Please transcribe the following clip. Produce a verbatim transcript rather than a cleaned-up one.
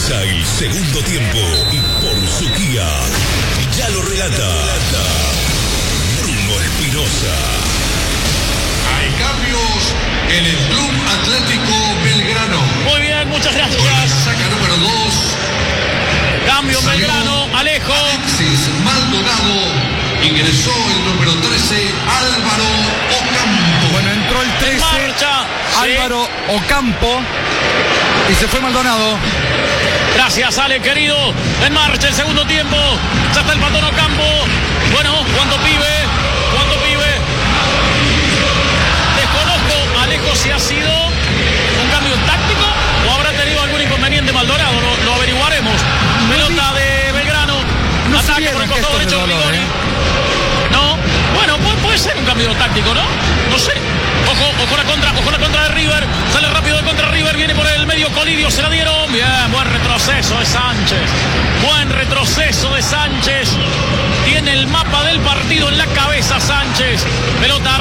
Comienza el segundo tiempo y por su guía ya lo relata Bruno Espinosa. Hay cambios en el Club Atlético Belgrano. Muy bien, muchas gracias. Con la saca número dos. Cambio en Belgrano, Alejo. Alexis Maldonado. Ingresó el número trece, Álvaro Ocampo. Bueno, entró el trece, Marcha, Álvaro sí. Ocampo. Y se fue Maldonado. Gracias, Ale, querido. En marcha el segundo tiempo. Ya está el patón Ocampo. Bueno, ¿cuánto pibe? ¿Cuánto pibe? Desconozco, Alejo, si ha sido un cambio táctico o habrá tenido algún inconveniente Maldonado. Lo, lo averiguaremos. Pelota de Belgrano. No Ataque por el costado derecho de Rigoni. ¿eh? No. Bueno, puede, puede ser un cambio táctico, ¿no? No sé. Ojo, ojo la contra, ojo la contra de River. Sale rápido de contra River, viene por el medio Colidio, se la dieron. Bien, buen retroceso de Sánchez. Buen retroceso de Sánchez. Tiene el mapa del partido en la cabeza Sánchez. Pelota